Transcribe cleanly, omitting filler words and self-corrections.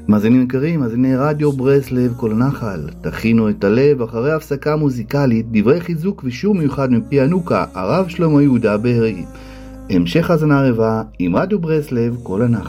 מאזינים יקרים, מאזיני רדיו ברסלב כל הנחל, תכינו את הלב אחרי הפסקה מוזיקלית, דברי חיזוק ושיעור מיוחד מפי הנוקה, הרב שלמה יהודה בהרי. המשך האזנה רבה עם רדיו ברסלב כל הנחל.